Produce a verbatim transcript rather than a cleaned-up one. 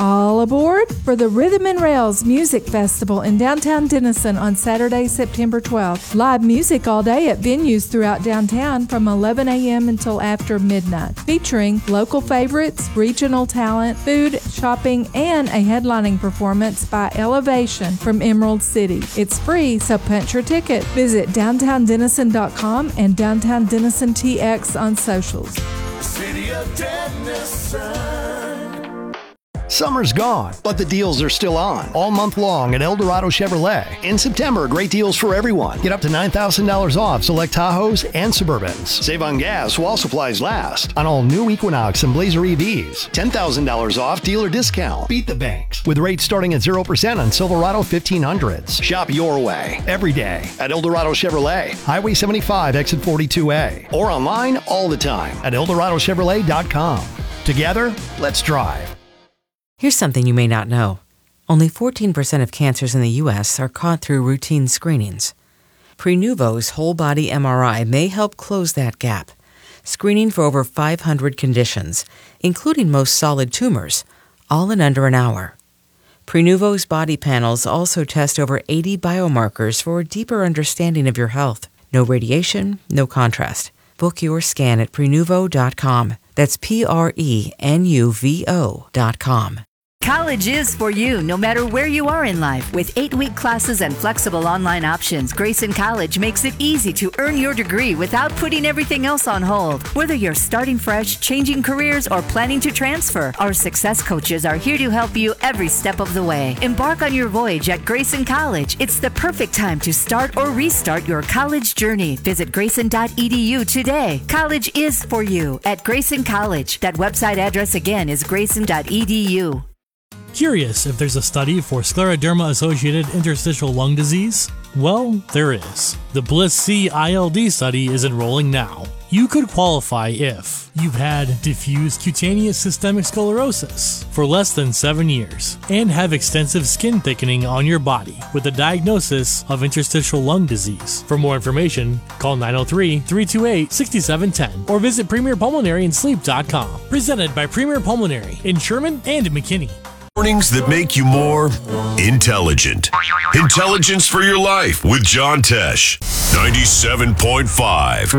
All aboard for the Rhythm and Rails Music Festival in downtown Denison on Saturday, September twelfth. Live music all day at venues throughout downtown from eleven a.m. until after midnight, featuring local favorites, regional talent, food, shopping, and a headlining performance by Elevation from Emerald City. It's free, so punch your ticket. Visit downtown denison dot com and Downtown Denison T X on socials. City of Denison. Summer's gone, but the deals are still on all month long at El Dorado Chevrolet. In September, great deals for everyone. Get up to nine thousand dollars off select Tahoes and Suburbans. Save on gas while supplies last on all new Equinox and Blazer E Vs. ten thousand dollars off dealer discount. Beat the banks with rates starting at zero percent on Silverado fifteen hundreds. Shop your way every day at El Dorado Chevrolet, Highway seventy-five, exit forty-two A, or online all the time at el dorado chevrolet dot com. Together, let's drive. Here's something you may not know. Only fourteen percent of cancers in the U S are caught through routine screenings. Prenuvo's whole-body M R I may help close that gap, screening for over five hundred conditions, including most solid tumors, all in under an hour. Prenuvo's body panels also test over eighty biomarkers for a deeper understanding of your health. No radiation, no contrast. Book your scan at prenuvo dot com. That's P R E N U V O dot com. College is for you, no matter where you are in life. With eight-week classes and flexible online options, Grayson College makes it easy to earn your degree without putting everything else on hold. Whether you're starting fresh, changing careers, or planning to transfer, our success coaches are here to help you every step of the way. Embark on your voyage at Grayson College. It's the perfect time to start or restart your college journey. Visit grayson dot e d u today. College is for you at Grayson College. That website address again is grayson dot e d u. Curious if there's a study for scleroderma-associated interstitial lung disease? Well, there is. The BLISS-C I L D study is enrolling now. You could qualify if you've had diffuse cutaneous systemic sclerosis for less than seven years and have extensive skin thickening on your body with a diagnosis of interstitial lung disease. For more information, call nine oh three, three two eight, six seven one zero or visit premier pulmonary and sleep dot com. Presented by Premier Pulmonary in Sherman and McKinney. Mornings that make you more intelligent. Intelligence for your life with John Tesh. ninety-seven point five